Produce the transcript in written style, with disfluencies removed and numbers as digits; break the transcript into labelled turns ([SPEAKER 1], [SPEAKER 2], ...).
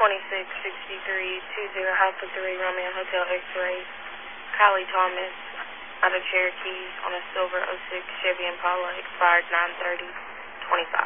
[SPEAKER 1] 20 Alpha 3 Romeo Hotel X-Ray, Kylie Thomas, out of Cherokee on a silver '06 Chevy Impala, expired 9/30/25.